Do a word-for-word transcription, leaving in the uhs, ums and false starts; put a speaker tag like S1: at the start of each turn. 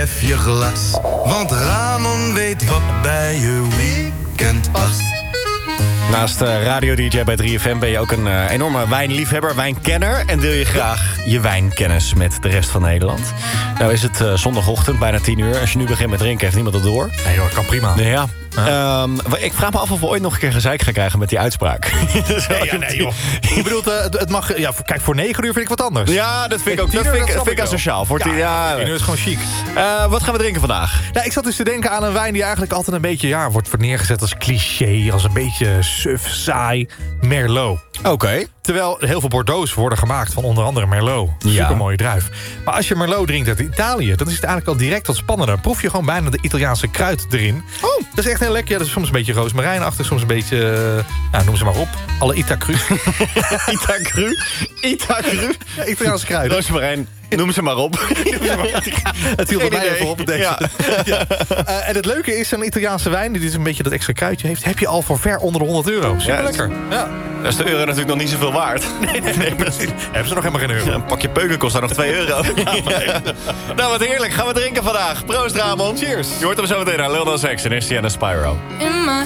S1: hef je glas. Want Ramon weet wat bij je weekend past.
S2: Naast uh, radio-dj bij drie F M ben je ook een uh, enorme wijnliefhebber, wijnkenner. En deel je graag je wijnkennis met de rest van Nederland. Nou is het uh, zondagochtend, bijna tien uur. Als je nu begint met drinken, heeft niemand het door.
S3: Nee hoor, kan prima.
S2: Nee, ja. Ja. Um, ik vraag me af of we ooit nog een keer gezeik gaan krijgen met die uitspraak.
S3: Nee, ja, nee joh. Je bedoelt, uh, het mag... Ja, kijk, voor negen uur vind ik wat anders.
S2: Ja, dat vind ik ook. Dat vind ik, dat vind ik asociaal. Voor
S3: ja, ja, tien uur is gewoon chic.
S2: Uh, wat gaan we drinken vandaag?
S3: Nou, ik zat dus te denken aan een wijn die eigenlijk altijd een beetje... Ja, wordt neergezet als cliché, als een beetje suf, saai. Merlot.
S2: Oké. Okay.
S3: Terwijl heel veel Bordeaux's worden gemaakt van onder andere Merlot.
S2: Ja.
S3: Supermooie druif. Maar als je Merlot drinkt uit Italië, dan is het eigenlijk al direct wat spannender. Dan proef je gewoon bijna de Italiaanse kruid erin. Oh, dat is echt heel lekker. Ja, dat is soms een beetje roosmarijnachtig, soms een beetje... Uh, nou, noem ze maar op. Alle Itacru.
S2: Itacru? Itacru?
S3: Ja, Italiaanse kruid.
S2: Roosmarijn. Noem ze maar op.
S3: Het viel bij mij even op. Deze.
S2: Ja.
S3: Ja. Uh, en het leuke is, een Italiaanse wijn... die dus een beetje dat extra kruidje heeft... heb je al voor ver onder de honderd euro. Super
S2: ja,
S3: lekker. Ja.
S2: Dat is de euro natuurlijk nog niet zoveel waard.
S3: Nee, nee, nee, precies. Hebben ze nog helemaal geen euro.
S2: Ja, een pakje peuken kost daar nog twee euro. Ja, nou, wat heerlijk. Gaan we drinken vandaag. Proost, Ramon.
S3: Cheers.
S2: Je hoort hem zo meteen aan Lil Nas X en Estienne Spyro.
S4: In my